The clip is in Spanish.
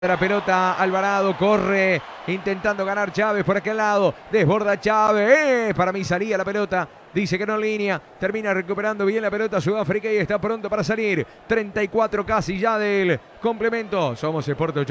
La pelota Alvarado, corre intentando ganar Chávez por aquel lado, desborda Chávez, para mí salía la pelota, dice que no en línea, termina recuperando bien la pelota Sudáfrica y está pronto para salir, 34 casi ya del complemento. Somos Sport